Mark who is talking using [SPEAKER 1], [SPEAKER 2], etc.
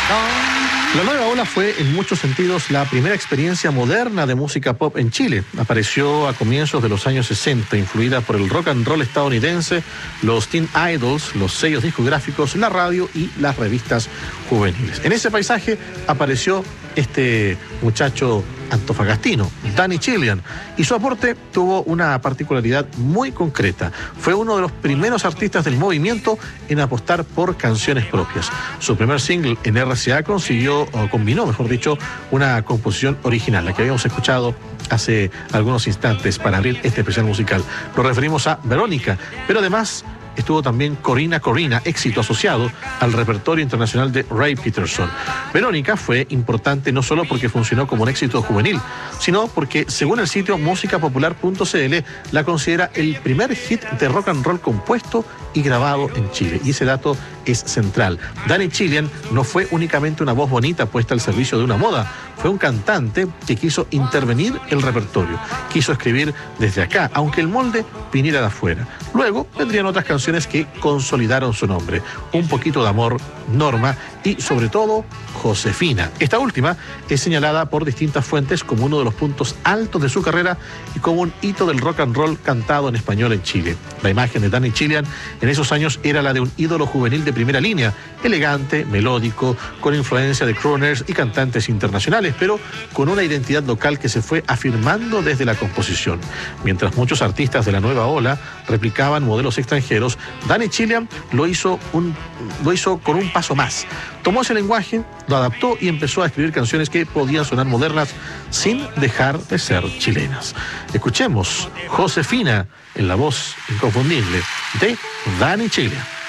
[SPEAKER 1] La nueva ola fue, en muchos sentidos, la primera experiencia moderna de música pop en Chile. Apareció a comienzos de los años 60, influida por el rock and roll estadounidense, los teen idols, los sellos discográficos, la radio y las revistas juveniles. En ese paisaje apareció este muchacho antofagastino, Danny Chilean, y su aporte tuvo una particularidad muy concreta. Fue uno de los primeros artistas del movimiento en apostar por canciones propias. Su primer single en RCA combinó, una composición original, la que habíamos escuchado hace algunos instantes para abrir este especial musical. Nos referimos a Verónica, pero además estuvo también Corina Corina, éxito asociado al repertorio internacional de Ray Peterson. Verónica fue importante no solo porque funcionó como un éxito juvenil, sino porque, según el sitio musicapopular.cl, la considera el primer hit de rock and roll compuesto y grabado en Chile. Y ese dato es central. Danny Chilean no fue únicamente una voz bonita puesta al servicio de una moda, fue un cantante que quiso intervenir el repertorio, quiso escribir desde acá, aunque el molde viniera de afuera. Luego vendrían otras canciones que consolidaron su nombre: Un poquito de amor, Norma y, sobre todo, Josefina. Esta última es señalada por distintas fuentes como uno de los puntos altos de su carrera y como un hito del rock and roll cantado en español en Chile. La imagen de Danny Chilean en esos años era la de un ídolo juvenil de primera línea, elegante, melódico, con influencia de crooners y cantantes internacionales, pero con una identidad local que se fue afirmando desde la composición. Mientras muchos artistas de la nueva ola replicaban modelos extranjeros, Danny Chilean lo hizo con un paso más. Tomó ese lenguaje, lo adaptó y empezó a escribir canciones que podían sonar modernas sin dejar de ser chilenas. Escuchemos Josefina en la voz inconfundible de Danny Chilean.